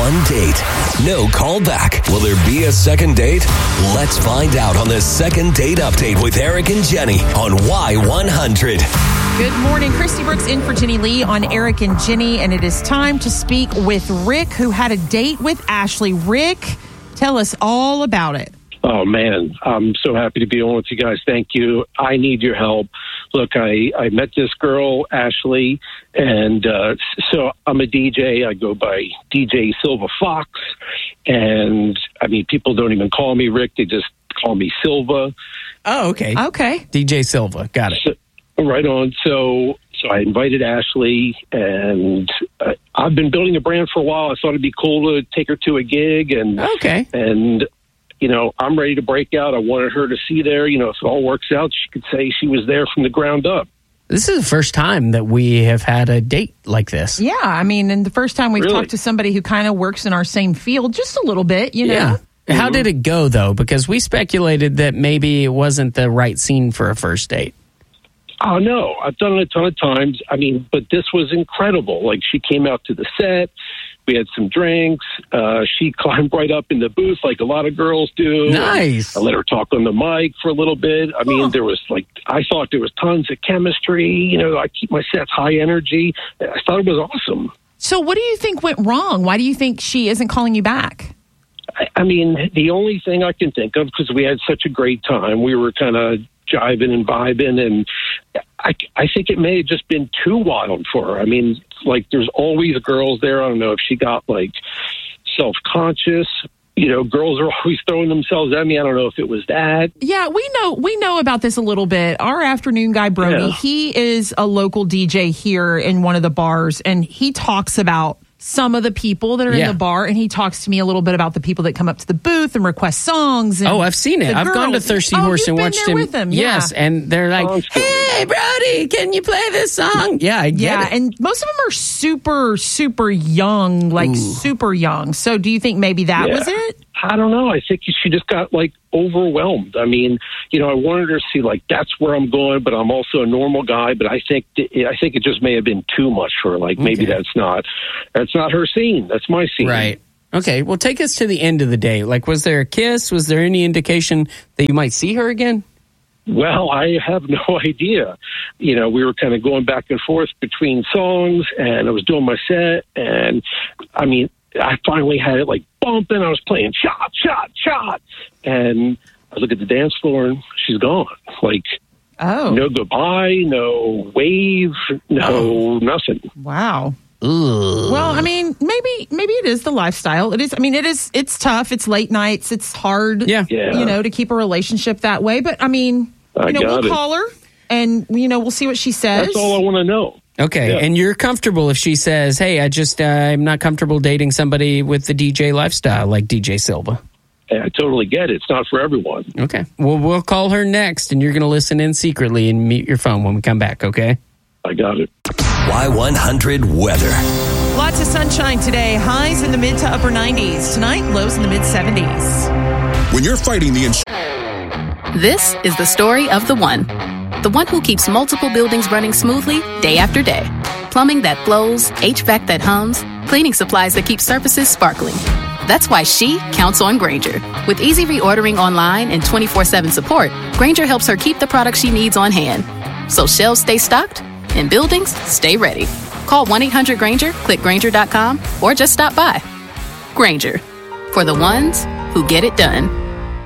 one date, no call back. Will there be a second date? Let's find out on the Second Date Update with Eric and Jenny on Y100. Good morning. Christy Brooks in for Jenny Lee on Eric and Jenny, and it is time to speak with Rick, who had a date with Ashley. Rick, tell us all about it. Oh, man, I'm so happy to be on with you guys. Thank you. I need your help. Look, I met this girl, Ashley, and so I'm a DJ. I go by DJ Silva Fox, and, I mean, people don't even call me Rick. They just call me Silva. Oh, okay. Okay. DJ Silva. Got it. Right on. So I invited Ashley, and I've been building a brand for a while. I thought it'd be cool to take her to a gig, and you know, I'm ready to break out. I wanted her to see there. You know, if it all works out, she could say she was there from the ground up. This is the first time that we have had a date like this. Yeah, I mean, and the first time we've talked to somebody who kind of works in our same field, just a little bit, you know. Yeah. How did it go, though? Because we speculated that maybe it wasn't the right scene for a first date. Oh, no. I've done it a ton of times. I mean, but this was incredible. Like, she came out to the set. We had some drinks. She climbed right up in the booth like a lot of girls do. Nice. I let her talk on the mic for a little bit. I mean, there was I thought there was tons of chemistry. You know, I keep my sets high energy. I thought it was awesome. So what do you think went wrong? Why do you think she isn't calling you back? I mean, the only thing I can think of, because we had such a great time, we were kind of jiving and vibing, and I think it may have just been too wild for her. I mean, like, there's always girls there. I don't know if she got, like, self-conscious. You know, girls are always throwing themselves at me. I don't know if it was that. Yeah, we know about this a little bit. Our afternoon guy, Brody, he is a local DJ here in one of the bars, and he talks about some of the people that are in the bar, and he talks to me a little bit about the people that come up to the booth and request songs. And I've seen it. I've gone to Thirsty Horse and watched him. With him. Yes, and they're like, "Hey, Brody, can you play this song?" Yeah, I get it. And most of them are super, super young, like super young. So do you think maybe that was it? I don't know. I think she just got, like, overwhelmed. I mean, you know, I wanted her to see, like, that's where I'm going, but I'm also a normal guy. But I think it just may have been too much for her. Like, maybe that's not her scene. That's my scene. Right. Okay. Well, take us to the end of the day. Like, was there a kiss? Was there any indication that you might see her again? Well, I have no idea. You know, we were kind of going back and forth between songs, and I was doing my set, and I mean, I finally had it like bumping. I was playing shot, shot, shot. And I look at the dance floor and she's gone. Like, no goodbye, no wave, no nothing. Wow. Ugh. Well, I mean, maybe it is the lifestyle. It is. I mean, it's tough. It's late nights. It's hard, you know, to keep a relationship that way. But I mean, we'll call her and, you know, we'll see what she says. That's all I want to know. Okay, and you're comfortable if she says, hey, I'm not comfortable dating somebody with the DJ lifestyle like DJ Silva. Yeah, I totally get it. It's not for everyone. Okay. Well, we'll call her next, and you're going to listen in secretly and mute your phone when we come back, okay? I got it. Y100 weather. Lots of sunshine today. Highs in the mid to upper 90s. Tonight, lows in the mid 70s. When you're fighting the... This is the story of the one. The one who keeps multiple buildings running smoothly day after day. Plumbing that flows, HVAC that hums, cleaning supplies that keep surfaces sparkling. That's why she counts on Grainger. With easy reordering online and 24/7 support, Grainger helps her keep the products she needs on hand. So shelves stay stocked and buildings stay ready. Call 1-800-GRAINGER, click Grainger.com, or just stop by. Grainger, for the ones who get it done.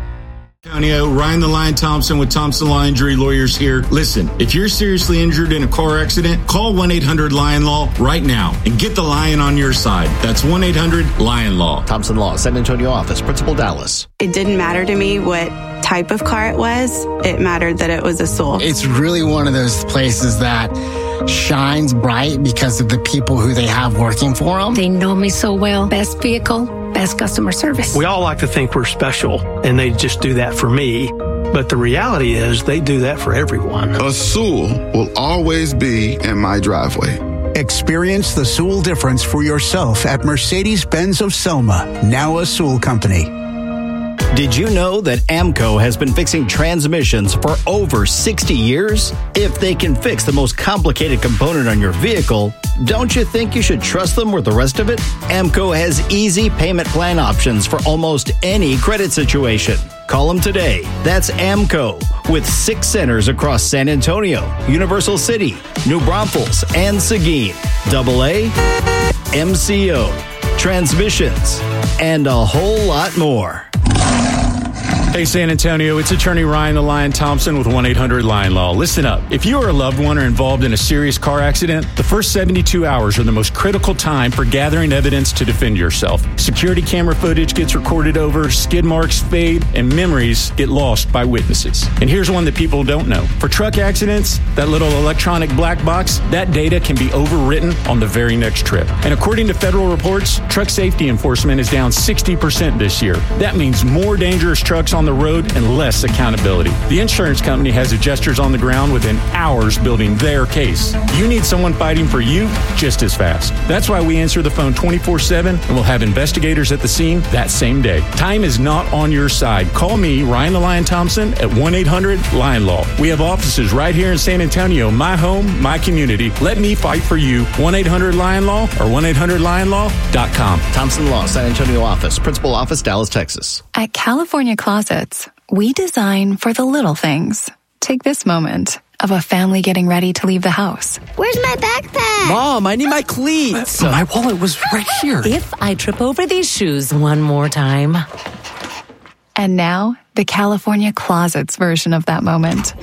Ryan the Lion Thompson with Thompson Law Injury Lawyers here. Listen, if you're seriously injured in a car accident, call 1-800-LION-LAW right now and get the lion on your side. That's 1-800-LION-LAW. Thompson Law, San Antonio office, Principal Dallas. It didn't matter to me what type of car it was. It mattered that it was a Soul. It's really one of those places that shines bright because of the people who they have working for them. They know me so well. Best vehicle, best customer service. We all like to think we're special, and they just do that for me. But the reality is they do that for everyone. A Sewell will always be in my driveway. Experience the Sewell difference for yourself at Mercedes-Benz of Selma, now a Sewell company. Did you know that AMCO has been fixing transmissions for over 60 years? If they can fix the most complicated component on your vehicle, don't you think you should trust them with the rest of it? AMCO has easy payment plan options for almost any credit situation. Call them today. That's AMCO, with 6 centers across San Antonio, Universal City, New Braunfels, and Seguin. AA, MCO, transmissions, and a whole lot more. Hey, San Antonio, it's attorney Ryan the Lion Thompson with 1-800-LION-LAW. Listen up. If you or a loved one are involved in a serious car accident, the first 72 hours are the most critical time for gathering evidence to defend yourself. Security camera footage gets recorded over, skid marks fade, and memories get lost by witnesses. And here's one that people don't know. For truck accidents, that little electronic black box, that data can be overwritten on the very next trip. And according to federal reports, truck safety enforcement is down 60% this year. That means more dangerous trucks on the road and less accountability. The insurance company has adjusters on the ground within hours building their case. You need someone fighting for you just as fast. That's why we answer the phone 24/7 and we'll have investigators at the scene that same day. Time is not on your side. Call me, Ryan the Lion Thompson, at 1-800-LION-LAW. We have offices right here in San Antonio, my home, my community. Let me fight for you. 1-800-LION-LAW or 1-800-LIONLAW.com. Thompson Law, San Antonio office, principal office, Dallas, Texas. At California Closets, we design for the little things. Take this moment of a family getting ready to leave the house. Where's my backpack? Mom, I need my cleats. My wallet was right here. If I trip over these shoes one more time. And now, the California Closets version of that moment.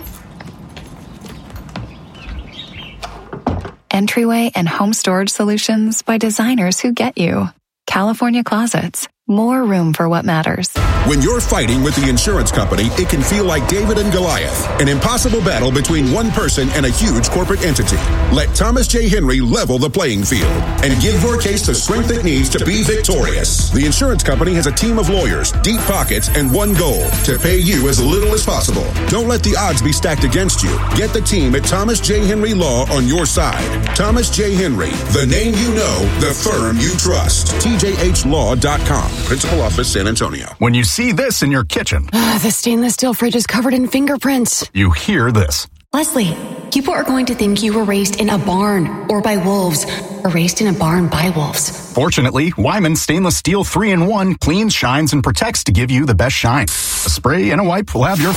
Entryway and home storage solutions by designers who get you. California Closets. More room for what matters. When you're fighting with the insurance company, it can feel like David and Goliath, an impossible battle between one person and a huge corporate entity. Let Thomas J. Henry level the playing field and give your case the strength it needs to be victorious. The insurance company has a team of lawyers, deep pockets, and one goal: to pay you as little as possible. Don't let the odds be stacked against you. Get the team at Thomas J. Henry Law on your side. Thomas J. Henry, the name you know, the firm you trust. TJHLaw.com. Principal office, San Antonio. When you see this in your kitchen, the stainless steel fridge is covered in fingerprints. You hear this. Leslie, people are going to think you were raised in a barn or by wolves, or raised in a barn by wolves. Fortunately, Wyman Stainless Steel 3-in-1 cleans, shines, and protects to give you the best shine. A spray and a wipe will have your